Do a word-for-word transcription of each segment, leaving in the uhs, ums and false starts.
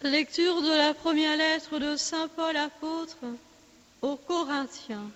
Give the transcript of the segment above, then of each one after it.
Lecture de la première lettre de saint Paul apôtre aux Corinthiens.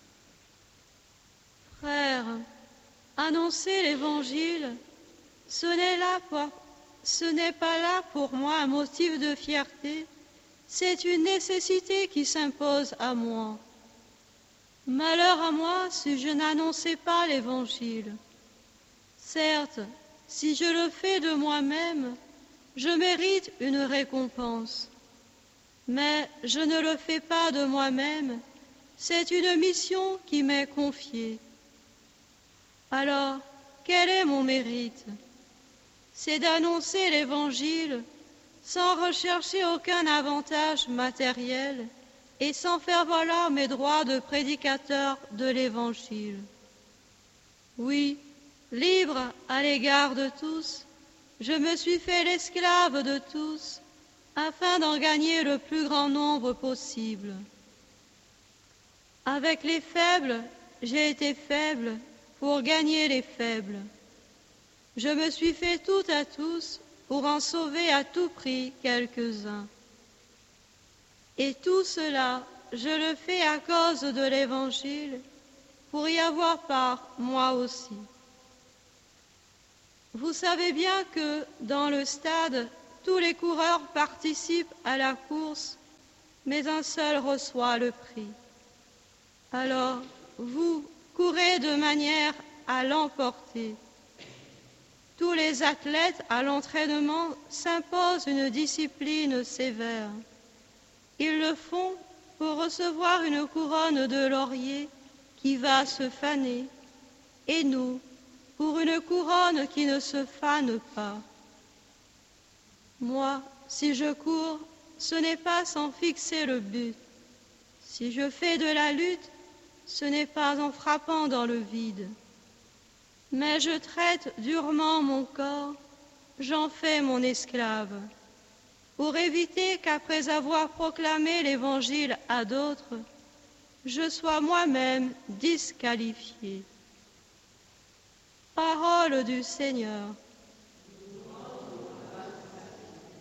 Frères, annoncer l'Évangile, ce n'est là pour, ce n'est pas là pour moi un motif de fierté, c'est une nécessité qui s'impose à moi. Malheur à moi si je n'annonçais pas l'Évangile. Certes, si je le fais de moi-même, je mérite une récompense. Mais je ne le fais pas de moi-même, c'est une mission qui m'est confiée. Alors, quel est mon mérite? C'est d'annoncer l'Évangile sans rechercher aucun avantage matériel et sans faire valoir mes droits de prédicateur de l'Évangile. Oui, libre à l'égard de tous, je me suis fait l'esclave de tous, afin d'en gagner le plus grand nombre possible. Avec les faibles, j'ai été faible pour gagner les faibles. Je me suis fait tout à tous pour en sauver à tout prix quelques-uns. Et tout cela, je le fais à cause de l'Évangile, pour y avoir part moi aussi. Vous savez bien que, dans le stade, tous les coureurs participent à la course, mais un seul reçoit le prix. Alors, vous courez de manière à l'emporter. Tous les athlètes à l'entraînement s'imposent une discipline sévère. Ils le font pour recevoir une couronne de laurier qui va se faner, et nous, pour une couronne qui ne se fane pas. Moi, si je cours, ce n'est pas sans fixer le but. Si je fais de la lutte, ce n'est pas en frappant dans le vide. Mais je traite durement mon corps, j'en fais mon esclave, pour éviter qu'après avoir proclamé l'Évangile à d'autres, je sois moi-même disqualifié. Parole du Seigneur.